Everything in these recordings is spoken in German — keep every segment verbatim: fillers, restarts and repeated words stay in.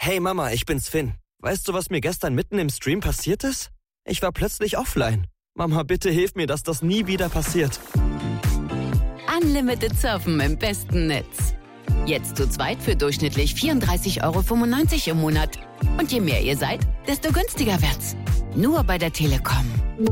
Hey Mama, ich bin's Finn. Weißt du, was mir gestern mitten im Stream passiert ist? Ich war plötzlich offline. Mama, bitte hilf mir, dass das nie wieder passiert. Unlimited Surfen im besten Netz. Jetzt zu zweit für durchschnittlich vierunddreißig Euro fünfundneunzig im Monat. Und je mehr ihr seid, desto günstiger wird's. Nur bei der Telekom.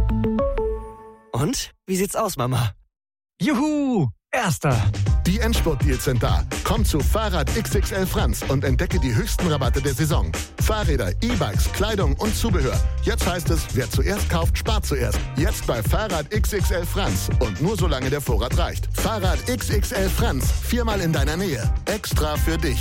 Und? Wie sieht's aus, Mama? Juhu! Erster! Die Endspurt-Deals sind da. Komm zu Fahrrad X X L Franz und entdecke die höchsten Rabatte der Saison. Fahrräder, E-Bikes, Kleidung und Zubehör. Jetzt heißt es, wer zuerst kauft, spart zuerst. Jetzt bei Fahrrad X X L Franz. Und nur solange der Vorrat reicht. Fahrrad X X L Franz. Viermal in deiner Nähe. Extra für dich.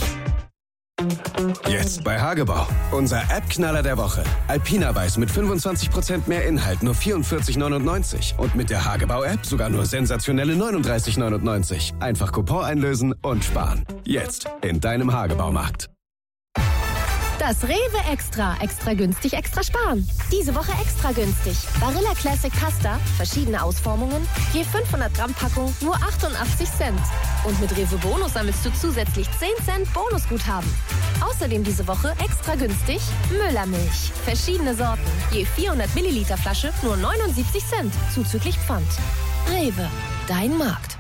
Jetzt bei Hagebau. Unser App-Knaller der Woche. Alpina Weiß mit fünfundzwanzig Prozent mehr Inhalt, nur vierundvierzig neunundneunzig. Und mit der Hagebau-App sogar nur sensationelle neununddreißig neunundneunzig. Einfach Coupon einlösen und sparen. Jetzt in deinem Hagebaumarkt. Das Rewe Extra. Extra günstig, extra sparen. Diese Woche extra günstig. Barilla Classic Pasta, verschiedene Ausformungen, je fünfhundert Gramm Packung, nur achtundachtzig Cent. Und mit Rewe Bonus sammelst du zusätzlich zehn Cent Bonusguthaben. Außerdem diese Woche extra günstig Müllermilch. Verschiedene Sorten, je vierhundert Milliliter Flasche, nur neunundsiebzig Cent, zuzüglich Pfand. Rewe, dein Markt.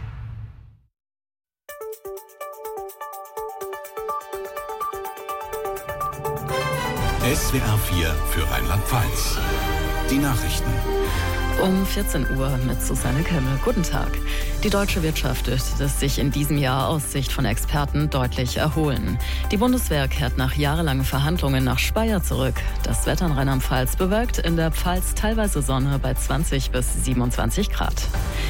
S W R vier für Rheinland-Pfalz. Die Nachrichten. Um vierzehn Uhr mit Susanne Kemmel. Guten Tag. Die deutsche Wirtschaft dürfte sich in diesem Jahr aus Sicht von Experten deutlich erholen. Die Bundeswehr kehrt nach jahrelangen Verhandlungen nach Speyer zurück. Das Wetter in Rheinland-Pfalz bewölkt, in der Pfalz teilweise Sonne bei zwanzig bis siebenundzwanzig Grad.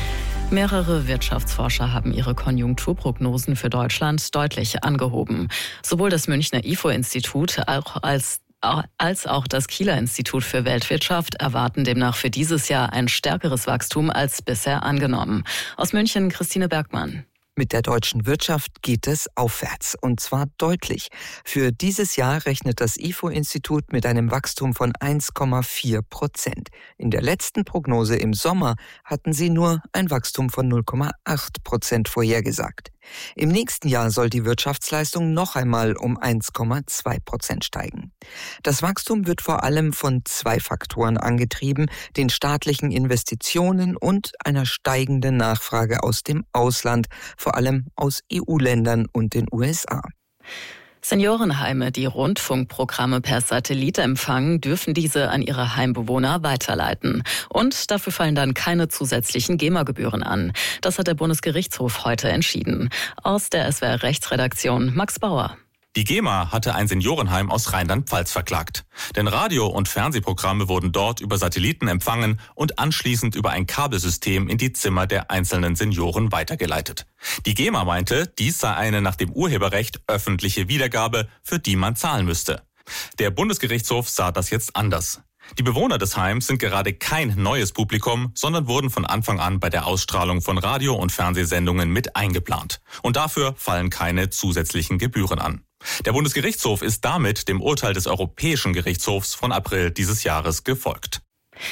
Mehrere Wirtschaftsforscher haben ihre Konjunkturprognosen für Deutschland deutlich angehoben. Sowohl das Münchner I F O-Institut als als auch das Kieler Institut für Weltwirtschaft erwarten demnach für dieses Jahr ein stärkeres Wachstum als bisher angenommen. Aus München Christine Bergmann. Mit der deutschen Wirtschaft geht es aufwärts, und zwar deutlich. Für dieses Jahr rechnet das I F O-Institut mit einem Wachstum von eins Komma vier Prozent. In der letzten Prognose im Sommer hatten sie nur ein Wachstum von null Komma acht Prozent vorhergesagt. Im nächsten Jahr soll die Wirtschaftsleistung noch einmal um eins Komma zwei Prozent steigen. Das Wachstum wird vor allem von zwei Faktoren angetrieben, den staatlichen Investitionen und einer steigenden Nachfrage aus dem Ausland, vor allem aus E U-Ländern und den U S A. Seniorenheime, die Rundfunkprogramme per Satellit empfangen, dürfen diese an ihre Heimbewohner weiterleiten. Und dafür fallen dann keine zusätzlichen GEMA-Gebühren an. Das hat der Bundesgerichtshof heute entschieden. Aus der S W R-Rechtsredaktion Max Bauer. Die GEMA hatte ein Seniorenheim aus Rheinland-Pfalz verklagt. Denn Radio- und Fernsehprogramme wurden dort über Satelliten empfangen und anschließend über ein Kabelsystem in die Zimmer der einzelnen Senioren weitergeleitet. Die GEMA meinte, dies sei eine nach dem Urheberrecht öffentliche Wiedergabe, für die man zahlen müsste. Der Bundesgerichtshof sah das jetzt anders. Die Bewohner des Heims sind gerade kein neues Publikum, sondern wurden von Anfang an bei der Ausstrahlung von Radio- und Fernsehsendungen mit eingeplant. Und dafür fallen keine zusätzlichen Gebühren an. Der Bundesgerichtshof ist damit dem Urteil des Europäischen Gerichtshofs von April dieses Jahres gefolgt.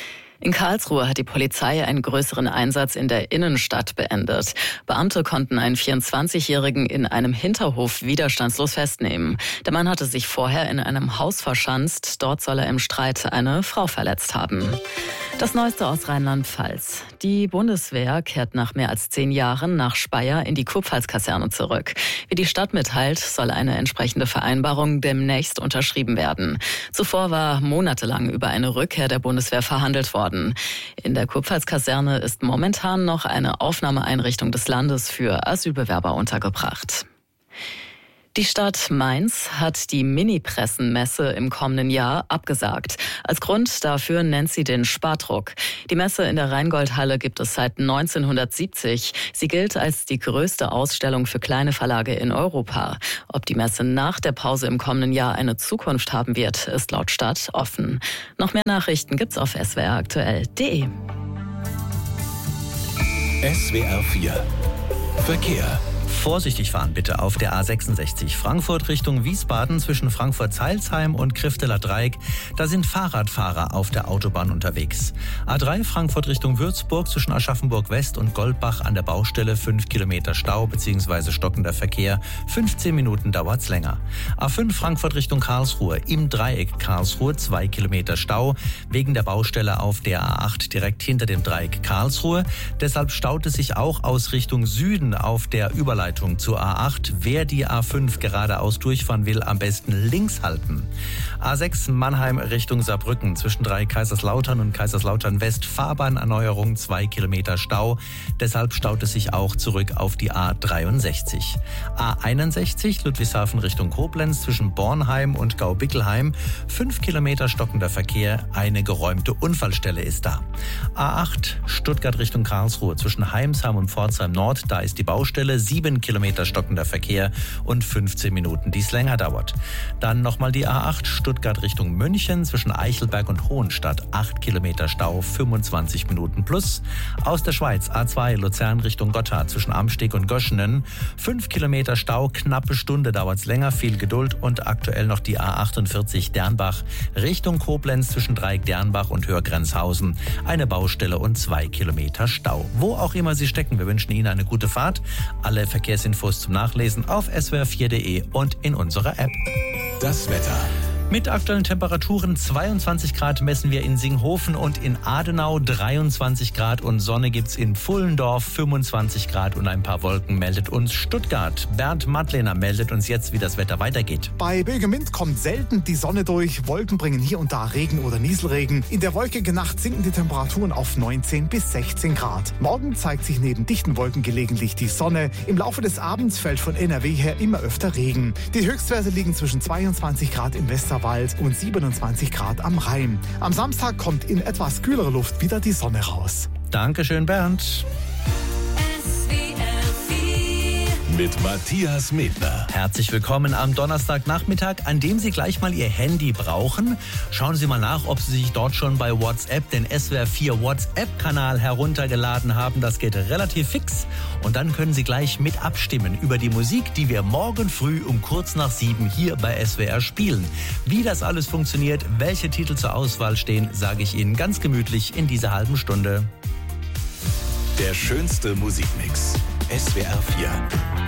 In Karlsruhe hat die Polizei einen größeren Einsatz in der Innenstadt beendet. Beamte konnten einen vierundzwanzigjährigen in einem Hinterhof widerstandslos festnehmen. Der Mann hatte sich vorher in einem Haus verschanzt. Dort soll er im Streit eine Frau verletzt haben. Das Neueste aus Rheinland-Pfalz. Die Bundeswehr kehrt nach mehr als zehn Jahren nach Speyer in die Kurpfalz-Kaserne zurück. Wie die Stadt mitteilt, soll eine entsprechende Vereinbarung demnächst unterschrieben werden. Zuvor war monatelang über eine Rückkehr der Bundeswehr verhandelt worden. In der Kurpfalz-Kaserne ist momentan noch eine Aufnahmeeinrichtung des Landes für Asylbewerber untergebracht. Die Stadt Mainz hat die Mini-Pressenmesse im kommenden Jahr abgesagt. Als Grund dafür nennt sie den Spardruck. Die Messe in der Rheingoldhalle gibt es seit neunzehnhundertsiebzig. Sie gilt als die größte Ausstellung für kleine Verlage in Europa. Ob die Messe nach der Pause im kommenden Jahr eine Zukunft haben wird, ist laut Stadt offen. Noch mehr Nachrichten gibt's auf s w r aktuell punkt d e. S W R vier Verkehr. Vorsichtig fahren bitte auf der A sechsundsechzig Frankfurt Richtung Wiesbaden zwischen Frankfurt-Zeilsheim und Krifteler Dreieck. Da sind Fahrradfahrer auf der Autobahn unterwegs. A drei Frankfurt Richtung Würzburg zwischen Aschaffenburg West und Goldbach an der Baustelle fünf Kilometer Stau bzw. stockender Verkehr. fünfzehn Minuten dauert's länger. A fünf Frankfurt Richtung Karlsruhe im Dreieck Karlsruhe zwei Kilometer Stau wegen der Baustelle auf der A acht direkt hinter dem Dreieck Karlsruhe. Deshalb staut es sich auch aus Richtung Süden auf der Überleitung zur A acht. Wer die A fünf geradeaus durchfahren will, am besten links halten. A sechs Mannheim Richtung Saarbrücken zwischen Dreieck Kaiserslautern und Kaiserslautern West Fahrbahnerneuerung, zwei Kilometer Stau. Deshalb staut es sich auch zurück auf die A dreiundsechzig. A einundsechzig Ludwigshafen Richtung Koblenz zwischen Bornheim und Gaubickelheim, fünf Kilometer stockender Verkehr. Eine geräumte Unfallstelle ist da. A acht Stuttgart Richtung Karlsruhe zwischen Heimsheim und Pforzheim Nord, da ist die Baustelle, sieben Kilometer stockender Verkehr und fünfzehn Minuten, die es länger dauert. Dann nochmal die A acht Stuttgart Richtung München zwischen Eichelberg und Hohenstadt, acht Kilometer Stau, fünfundzwanzig Minuten plus. Aus der Schweiz A zwei Luzern Richtung Gotthard zwischen Amsteg und Goschenen, fünf Kilometer Stau, knappe Stunde dauert es länger, viel Geduld. Und aktuell noch die A achtundvierzig Dernbach Richtung Koblenz zwischen Dreieck Dernbach und Hörgrenzhausen, eine Baustelle und zwei Kilometer Stau. Wo auch immer Sie stecken, wir wünschen Ihnen eine gute Fahrt. Alle Verkehrsinfos zum Nachlesen auf s w r vier punkt d e und in unserer App. Das Wetter. Mit aktuellen Temperaturen zweiundzwanzig Grad messen wir in Singhofen und in Adenau, dreiundzwanzig Grad und Sonne gibt's in Pfullendorf, fünfundzwanzig Grad und ein paar Wolken meldet uns Stuttgart. Bernd Madlener meldet uns jetzt, wie das Wetter weitergeht. Bei böigem Wind kommt selten die Sonne durch, Wolken bringen hier und da Regen oder Nieselregen. In der wolkigen Nacht sinken die Temperaturen auf neunzehn bis sechzehn Grad. Morgen zeigt sich neben dichten Wolken gelegentlich die Sonne. Im Laufe des Abends fällt von N R W her immer öfter Regen. Die Höchstwerte liegen zwischen zweiundzwanzig Grad im Westerwald und siebenundzwanzig Grad am Rhein. Am Samstag kommt in etwas kühlerer Luft wieder die Sonne raus. Dankeschön, Bernd. Mit Matthias Medner. Herzlich willkommen am Donnerstagnachmittag, an dem Sie gleich mal Ihr Handy brauchen. Schauen Sie mal nach, ob Sie sich dort schon bei WhatsApp den S W R vier WhatsApp-Kanal heruntergeladen haben. Das geht relativ fix. Und dann können Sie gleich mit abstimmen über die Musik, die wir morgen früh um kurz nach sieben hier bei S W R spielen. Wie das alles funktioniert, welche Titel zur Auswahl stehen, sage ich Ihnen ganz gemütlich in dieser halben Stunde. Der schönste Musikmix. S W R vier.